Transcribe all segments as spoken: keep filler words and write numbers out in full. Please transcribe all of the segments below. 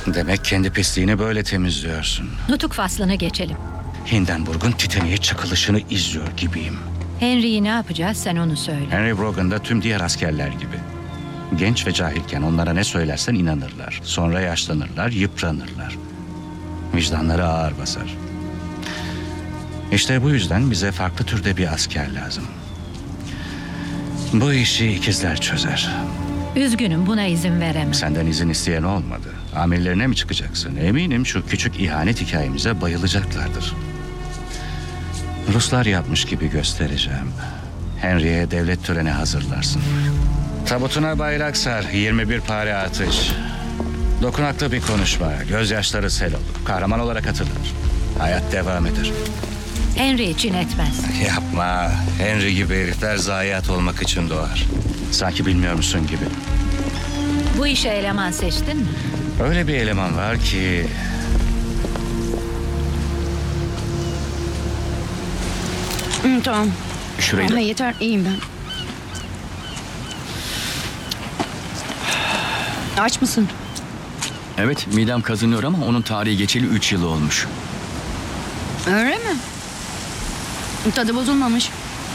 Demek kendi pisliğini böyle temizliyorsun. Nutuk faslına geçelim. Hindenburg'un Titanic'e çakılışını izliyor gibiyim. Henry'yi ne yapacağız sen onu söyle. Henry Brogan da tüm diğer askerler gibi. Genç ve cahilken onlara ne söylersen inanırlar. Sonra yaşlanırlar, yıpranırlar. Vicdanları ağır basar. İşte bu yüzden bize farklı türde bir asker lazım. Bu işi ikizler çözer. Üzgünüm, buna izin veremem. Senden izin isteyen olmadı. Amirlerine mi çıkacaksın? Eminim şu küçük ihanet hikayemize bayılacaklardır. Ruslar yapmış gibi göstereceğim. Henry'e devlet töreni hazırlarsın. Tabutuna bayrak sar, yirmi bir pare atış. Dokunaklı bir konuşma, gözyaşları sel olur. Kahraman olarak atılır. Hayat devam eder. Henry için etmez. Yapma, Henry gibi herifler zayiat olmak için doğar. Sanki bilmiyor musun gibi. Bu işe eleman seçtin mi? Öyle bir eleman var ki... Hı, tamam. Şurayı Ama da... yeter, iyiyim ben. Aç mısın? Evet, midem kazınıyor ama onun tarihi geçeli üç yıl olmuş. Öyle mi? Tadı bozulmamış.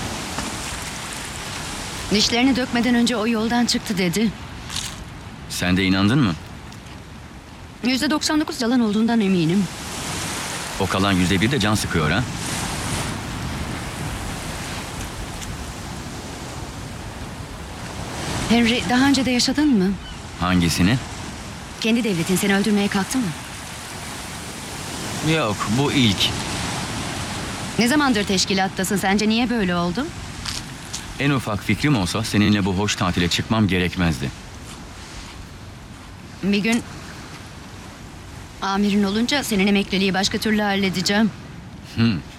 Dişlerini dökmeden önce o yoldan çıktı dedi. Sen de inandın mı? Yüzde doksan dokuz yalan olduğundan eminim. O kalan yüzde bir de can sıkıyor ha? Henry, daha önce de yaşadın mı? Hangisini? Kendi devletin seni öldürmeye kalktı mı? Yok, bu ilk. Ne zamandır teşkilattasın? Sence niye böyle oldu? En ufak fikrim olsa seninle bu hoş tatile çıkmam gerekmezdi. Bir gün... Amirin olunca senin emekliliği başka türlü halledeceğim. Hmm,